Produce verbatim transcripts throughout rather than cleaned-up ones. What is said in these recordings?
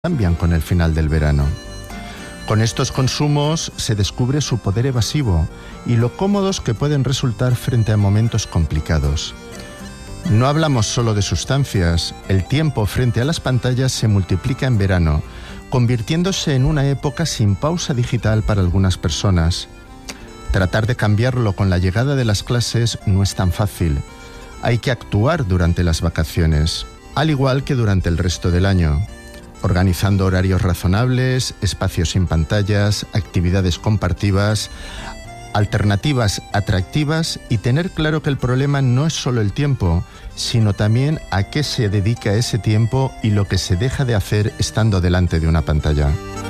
cambian con el final del verano. Con estos consumos se descubre su poder evasivo y lo cómodos que pueden resultar frente a momentos complicados. No hablamos solo de sustancias, el tiempo frente a las pantallas se multiplica en verano, convirtiéndose en una época sin pausa digital para algunas personas. Tratar de cambiarlo con la llegada de las clases no es tan fácil. Hay que actuar durante las vacaciones, al igual que durante el resto del año, organizando horarios razonables, espacios sin pantallas, actividades compartidas, alternativas atractivas y tener claro que el problema no es solo el tiempo, sino también a qué se dedica ese tiempo y lo que se deja de hacer estando delante de una pantalla.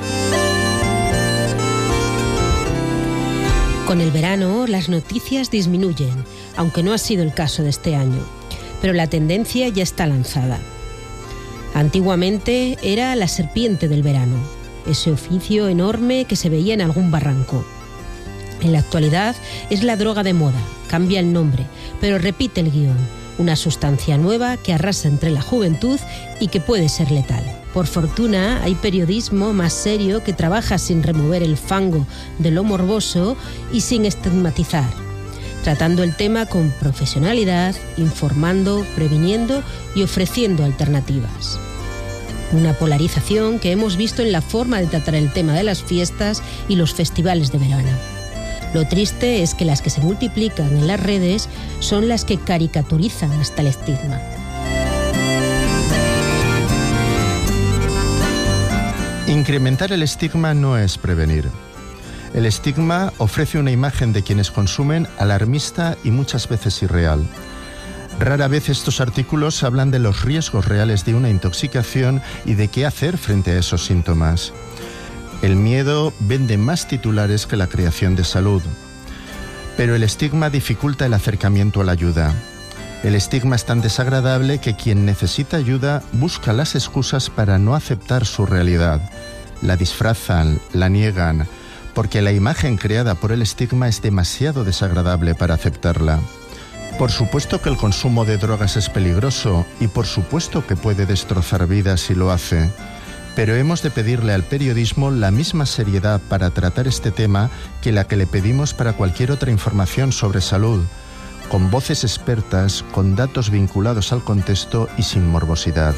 Con el verano, las noticias disminuyen, aunque no ha sido el caso de este año, pero la tendencia ya está lanzada. Antiguamente era la serpiente del verano, ese oficio enorme que se veía en algún barranco. En la actualidad es la droga de moda, cambia el nombre, pero repite el guión, una sustancia nueva que arrasa entre la juventud y que puede ser letal. Por fortuna, hay periodismo más serio que trabaja sin remover el fango de lo morboso y sin estigmatizar, tratando el tema con profesionalidad, informando, previniendo y ofreciendo alternativas. Una polarización que hemos visto en la forma de tratar el tema de las fiestas y los festivales de verano. Lo triste es que las que se multiplican en las redes son las que caricaturizan hasta el estigma. Incrementar el estigma no es prevenir. El estigma ofrece una imagen de quienes consumen alarmista y muchas veces irreal. Rara vez estos artículos hablan de los riesgos reales de una intoxicación y de qué hacer frente a esos síntomas. El miedo vende más titulares que la creación de salud. Pero el estigma dificulta el acercamiento a la ayuda. El estigma es tan desagradable que quien necesita ayuda busca las excusas para no aceptar su realidad. La disfrazan, la niegan, porque la imagen creada por el estigma es demasiado desagradable para aceptarla. Por supuesto que el consumo de drogas es peligroso y por supuesto que puede destrozar vidas si lo hace. Pero hemos de pedirle al periodismo la misma seriedad para tratar este tema que la que le pedimos para cualquier otra información sobre salud, con voces expertas, con datos vinculados al contexto y sin morbosidad.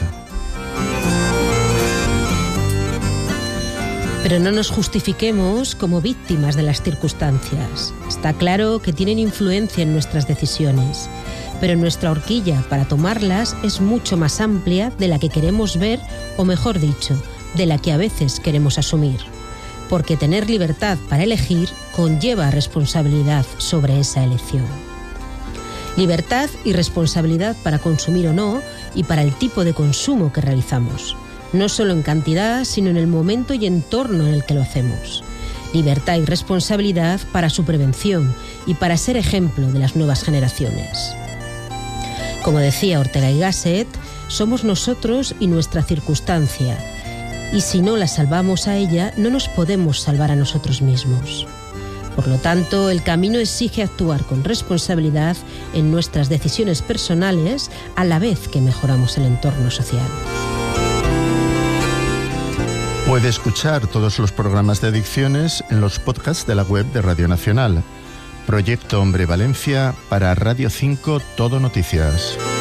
Pero no nos justifiquemos como víctimas de las circunstancias. Está claro que tienen influencia en nuestras decisiones, pero nuestra horquilla para tomarlas es mucho más amplia de la que queremos ver, o mejor dicho, de la que a veces queremos asumir. Porque tener libertad para elegir conlleva responsabilidad sobre esa elección. Libertad y responsabilidad para consumir o no y para el tipo de consumo que realizamos. No solo en cantidad, sino en el momento y entorno en el que lo hacemos. Libertad y responsabilidad para su prevención y para ser ejemplo de las nuevas generaciones. Como decía Ortega y Gasset, somos nosotros y nuestra circunstancia, y si no la salvamos a ella, no nos podemos salvar a nosotros mismos. Por lo tanto, el camino exige actuar con responsabilidad en nuestras decisiones personales a la vez que mejoramos el entorno social. Puede escuchar todos los programas de adicciones en los podcasts de la web de Radio Nacional. Proyecto Hombre Valencia para Radio cinco Todo Noticias.